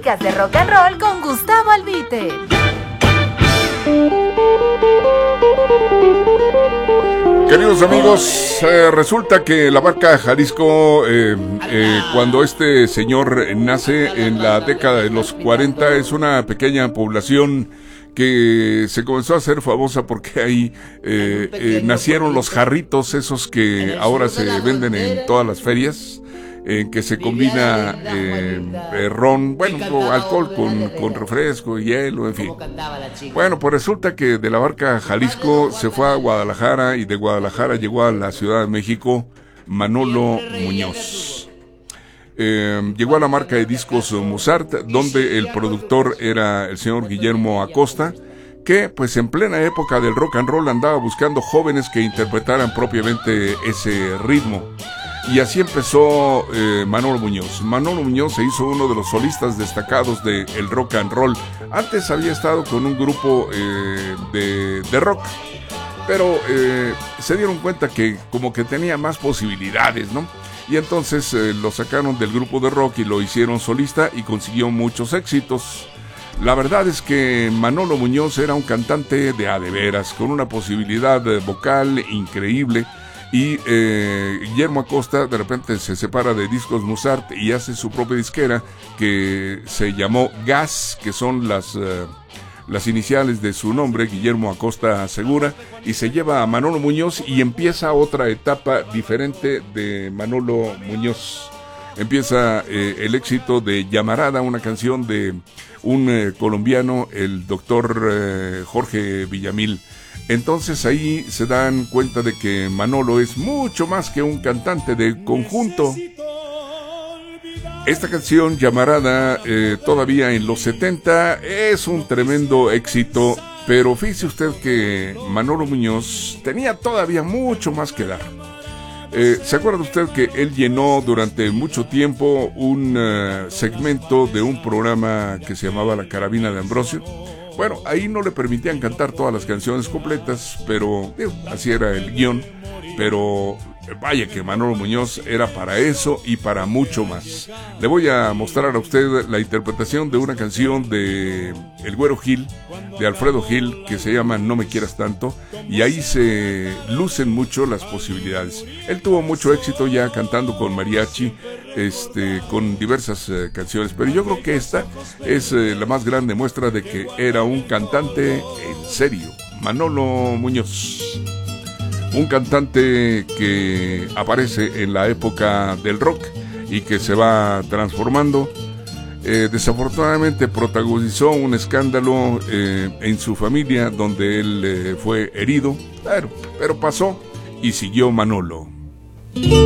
podcast de Rock and Roll con Gustavo Albite. Queridos amigos, resulta que la Barca Jalisco, cuando este señor nace en la década de los 40, es una pequeña población que se comenzó a hacer famosa porque ahí nacieron los jarritos, esos que ahora se venden en todas las ferias, en que se combina ron, bueno, alcohol con refresco, hielo, en fin. Bueno, pues resulta que de la Barca Jalisco se fue a Guadalajara y de Guadalajara llegó a la Ciudad de México Manolo Muñoz. Llegó a la marca de discos Mozart, donde el productor era el señor Guillermo Acosta, que pues en plena época del rock and roll andaba buscando jóvenes que interpretaran propiamente ese ritmo. Y así empezó Manolo Muñoz. Manolo Muñoz se hizo uno de los solistas destacados del rock and roll. Antes había estado con un grupo de rock, pero se dieron cuenta que como que tenía más posibilidades, ¿no? Y entonces lo sacaron del grupo de rock y lo hicieron solista y consiguió muchos éxitos. La verdad es que Manolo Muñoz era un cantante de a de veras, con una posibilidad vocal increíble. Y Guillermo Acosta de repente se separa de Discos Mozart y hace su propia disquera que se llamó Gas, que son las iniciales de su nombre, Guillermo Acosta Segura, y se lleva a Manolo Muñoz y empieza otra etapa diferente de Manolo Muñoz. Empieza el éxito de Llamarada, una canción de un colombiano, el doctor Jorge Villamil. Entonces ahí se dan cuenta de que Manolo es mucho más que un cantante de conjunto. Esta canción, Llamarada, todavía en los 70, es un tremendo éxito, pero fíjese usted que Manolo Muñoz tenía todavía mucho más que dar. ¿Se acuerda usted que él llenó durante mucho tiempo un segmento de un programa que se llamaba La Carabina de Ambrosio? Bueno, ahí no le permitían cantar todas las canciones completas, pero así era el guión. Pero vaya que Manolo Muñoz era para eso y para mucho más. Le voy a mostrar a usted la interpretación de una canción de El Güero Gil, de Alfredo Gil, que se llama No me quieras tanto, y ahí se lucen mucho las posibilidades. Él tuvo mucho éxito ya cantando con mariachi, con diversas canciones, pero yo creo que esta es la más grande muestra de que era un cantante en serio, Manolo Muñoz. Un cantante que aparece en la época del rock y que se va transformando. Desafortunadamente protagonizó un escándalo en su familia donde él fue herido, pero pasó y siguió Manolo.